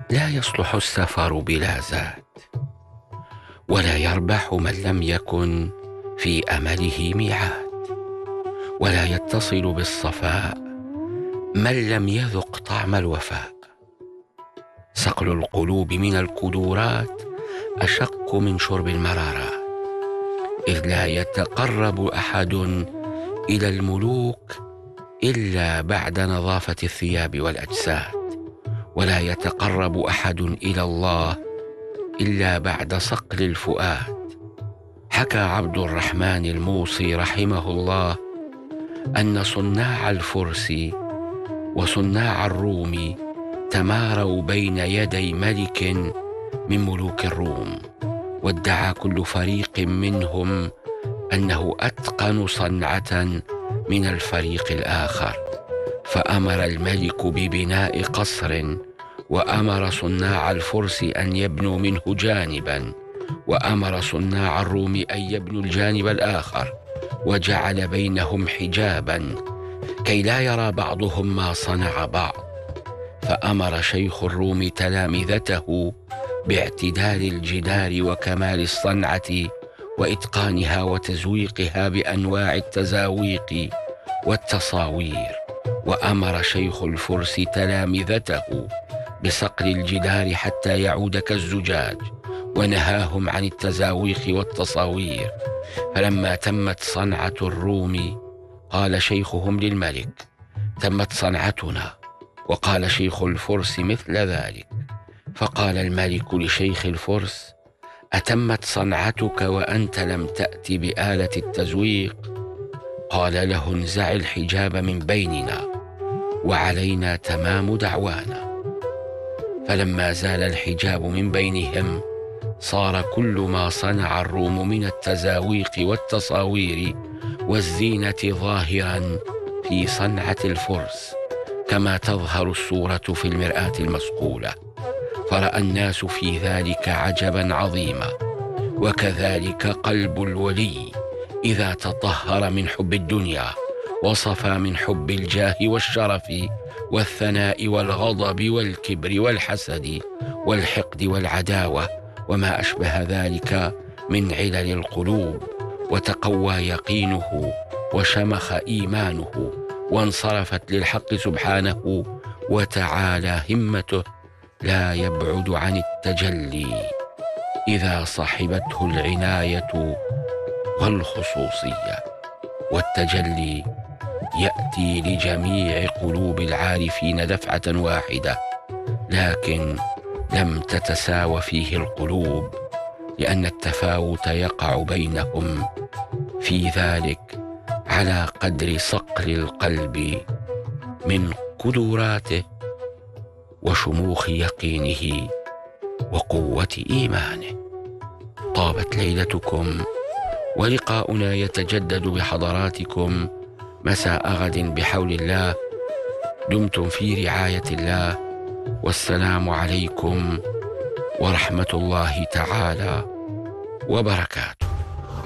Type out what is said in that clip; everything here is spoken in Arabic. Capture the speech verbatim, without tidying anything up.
لا يصلح السفر بلا زاد، ولا يربح من لم يكن في أمله ميعاد، ولا يتصل بالصفاء من لم يذق طعم الوفاء. صقل القلوب من القدورات أشق من شرب المرارات، إذ لا يتقرب أحد إلى الملوك إلا بعد نظافة الثياب والأجساد، ولا يتقرب أحد إلى الله إلا بعد صقل الفؤاد. حكى عبد الرحمن الموصي رحمه الله أن صناع الفرس وصناع الروم تماروا بين يدي ملك من ملوك الروم، وادعى كل فريق منهم أنه أتقن صنعة من الفريق الآخر، فأمر الملك ببناء قصر، وأمر صناع الفرس أن يبنوا منه جانبا، وأمر صناع الروم أن يبنوا الجانب الآخر، وجعل بينهم حجابا كي لا يرى بعضهم ما صنع بعض. فأمر شيخ الروم تلامذته باعتدال الجدار وكمال الصنعة وإتقانها وتزويقها بأنواع التزاويق والتصاوير، وأمر شيخ الفرس تلامذته بصقل الجدار حتى يعود كالزجاج، ونهاهم عن التزاويق والتصاوير. فلما تمت صنعة الروم قال شيخهم للملك: تمت صنعتنا. وقال شيخ الفرس مثل ذلك. فقال الملك لشيخ الفرس: أتمت صنعتك وأنت لم تأت بآلة التزويق؟ قال له: انزع الحجاب من بيننا وعلينا تمام دعوانا. فلما زال الحجاب من بينهم صار كل ما صنع الروم من التزاويق والتصاوير والزينة ظاهرا في صنعة الفرس، كما تظهر الصورة في المرآة المصقولة. فرأى الناس في ذلك عجبا عظيما. وكذلك قلب الولي إذا تطهر من حب الدنيا وصفى من حب الجاه والشرف والثناء والغضب والكبر والحسد والحقد والعداوة وما أشبه ذلك من علل القلوب، وتقوى يقينه وشمخ إيمانه وانصرفت للحق سبحانه وتعالى همته، لا يبعد عن التجلي إذا صحبته العناية والخصوصية. والتجلي يأتي لجميع قلوب العارفين دفعة واحدة، لكن لم تتساوى فيه القلوب، لأن التفاوت يقع بينهم في ذلك على قدر صقل القلب من قدراته وشموخ يقينه وقوة إيمانه. طابت ليلتكم، ولقاؤنا يتجدد بحضراتكم مساء غد بحول الله. دمتم في رعاية الله، والسلام عليكم ورحمة الله تعالى وبركاته.